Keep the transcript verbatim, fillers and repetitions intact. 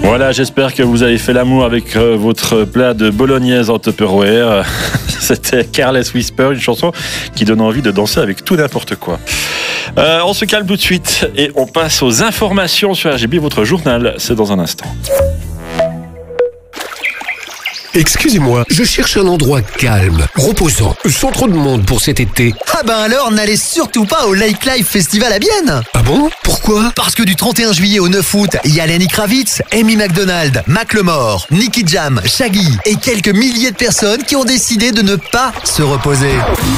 Voilà, j'espère que vous avez fait l'amour avec euh, votre plat de bolognaise en Tupperware. C'était Careless Whisper, une chanson qui donne envie de danser avec tout n'importe quoi. Euh, on se calme tout de suite et on passe aux informations sur R G B, votre journal. C'est dans un instant. Excusez-moi, je cherche un endroit calme, reposant, sans trop de monde pour cet été. Ah ben alors, n'allez surtout pas au Lake Live Festival à Bienne. Ah bon? Pourquoi? Parce que du trente et un juillet au neuf août, il y a Lenny Kravitz, Amy McDonald, Macklemore, Nicky Jam, Shaggy et quelques milliers de personnes qui ont décidé de ne pas se reposer.